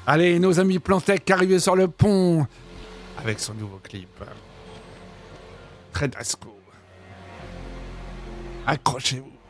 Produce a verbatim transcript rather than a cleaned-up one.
Allez, nos amis Plantec arrivés sur le pont avec son nouveau clip. Très Dasco. Accrochez-vous.